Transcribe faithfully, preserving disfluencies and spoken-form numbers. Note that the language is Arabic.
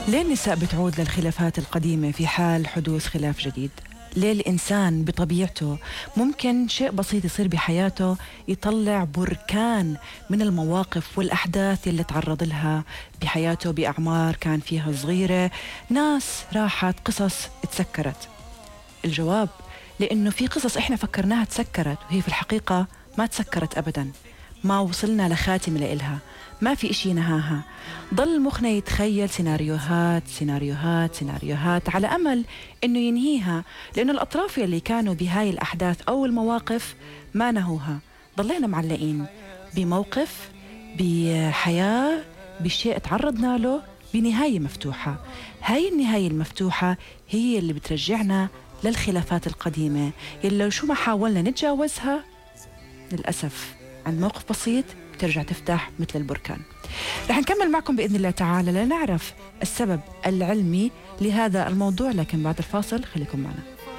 ليه النساء بتعود للخلافات القديمة في حال حدوث خلاف جديد؟ ليه الإنسان بطبيعته ممكن شيء بسيط يصير بحياته يطلع بركان من المواقف والأحداث اللي تعرض لها بحياته بأعمار كان فيها صغيرة، ناس راحت قصص اتسكرت؟ الجواب لأنه في قصص إحنا فكرناها تسكرت وهي في الحقيقة ما تسكرت أبداً، ما وصلنا لخاتم لإلها، ما في إشي نهاها. ضل مخنا يتخيل سيناريوهات سيناريوهات سيناريوهات على أمل إنه ينهيها، لأنه الأطراف اللي كانوا بهاي الأحداث أو المواقف ما نهوها. ضلينا معلقين بموقف، بحياة، بشيء تعرضنا له، بنهاية مفتوحة. هاي النهاية المفتوحة هي اللي بترجعنا للخلافات القديمة اللي لو شو ما حاولنا نتجاوزها للأسف عند موقف بسيط بترجع تفتح مثل البركان. رح نكمل معكم بإذن الله تعالى لنعرف السبب العلمي لهذا الموضوع، لكن بعد الفاصل خليكم معنا.